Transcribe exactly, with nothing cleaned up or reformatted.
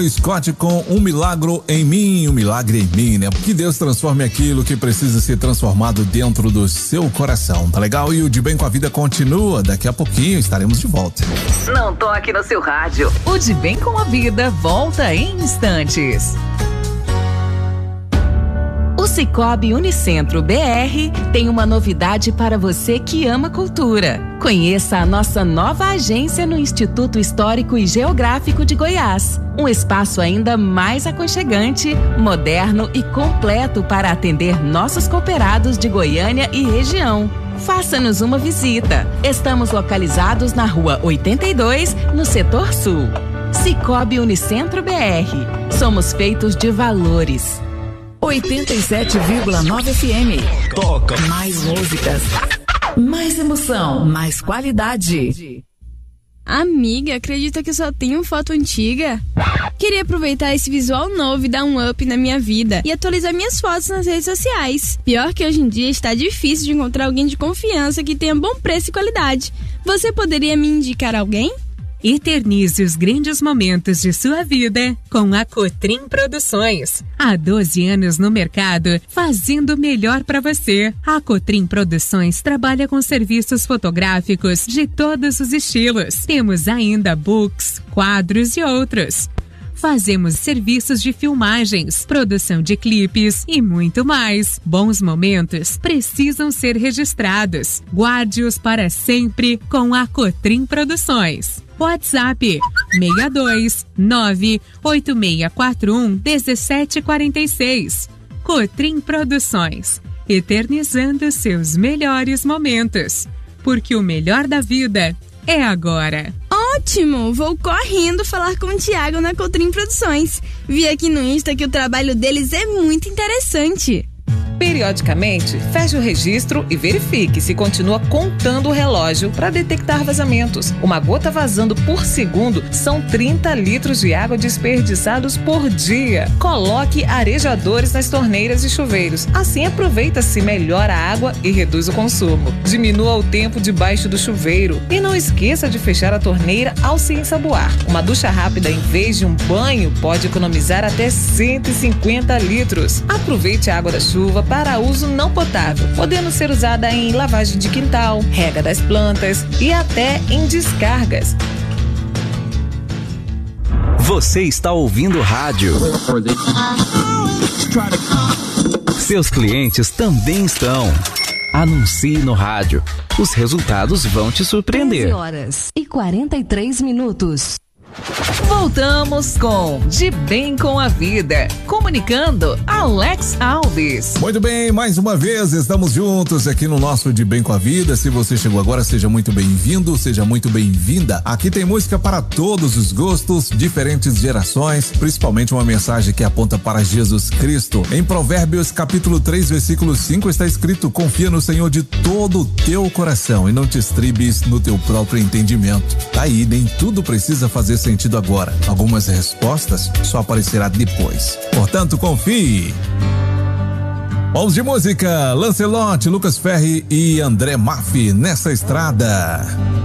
Scott com Um Milagro em Mim, Um Milagre em Mim, né? Que Deus transforme aquilo que precisa ser transformado dentro do seu coração, tá legal? E o De Bem com a Vida continua, daqui a pouquinho estaremos de volta. Não toque no seu rádio. O De Bem com a Vida volta em instantes. O Sicoob Unicentro B R tem uma novidade para você que ama cultura. Conheça a nossa nova agência no Instituto Histórico e Geográfico de Goiás. Um espaço ainda mais aconchegante, moderno e completo para atender nossos cooperados de Goiânia e região. Faça-nos uma visita. Estamos localizados na Rua oitenta e dois, no Setor Sul. Sicoob Unicentro B R. Somos feitos de valores. oitenta e sete vírgula nove F M. Toca mais músicas, mais emoção, mais qualidade. Amiga, acredita que eu só tenho foto antiga? Queria aproveitar esse visual novo e dar um up na minha vida e atualizar minhas fotos nas redes sociais. Pior que hoje em dia está difícil de encontrar alguém de confiança que tenha bom preço e qualidade. Você poderia me indicar alguém? Eternize os grandes momentos de sua vida com a Cotrim Produções. Há doze anos no mercado, fazendo o melhor para você. A Cotrim Produções trabalha com serviços fotográficos de todos os estilos. Temos ainda books, quadros e outros. Fazemos serviços de filmagens, produção de clipes e muito mais. Bons momentos precisam ser registrados. Guarde-os para sempre com a Cotrim Produções. WhatsApp seis dois nove oito seis quatro um um sete quatro seis. Cotrim Produções, eternizando seus melhores momentos. Porque o melhor da vida é agora. Ótimo! Vou correndo falar com o Thiago na Cotrim Produções. Vi aqui no Insta que o trabalho deles é muito interessante. Periodicamente, feche o registro e verifique se continua contando o relógio para detectar vazamentos. Uma gota vazando por segundo são trinta litros de água desperdiçados por dia. Coloque arejadores nas torneiras e chuveiros. Assim aproveita-se melhor a água e reduz o consumo. Diminua o tempo debaixo do chuveiro. E não esqueça de fechar a torneira ao se ensaboar. Uma ducha rápida em vez de um banho pode economizar até cento e cinquenta litros. Aproveite a água da chuva para uso não potável, podendo ser usada em lavagem de quintal, rega das plantas e até em descargas. Você está ouvindo rádio. Seus clientes também estão. Anuncie no rádio. Os resultados vão te surpreender. treze horas e quarenta e três minutos. Voltamos com De Bem com a Vida, comunicando Alex Alves. Muito bem, mais uma vez estamos juntos aqui no nosso De Bem com a Vida. Se você chegou agora, seja muito bem-vindo, seja muito bem-vinda. Aqui tem música para todos os gostos, diferentes gerações, principalmente uma mensagem que aponta para Jesus Cristo. Em Provérbios capítulo três, versículo cinco está escrito: confia no Senhor de todo o teu coração e não te estribes no teu próprio entendimento. Tá aí, nem tudo precisa fazer sentido agora. Algumas respostas só aparecerá depois. Portanto, confie. Vamos de música. Lancelot, Lucas Ferri e André Maffi nessa estrada.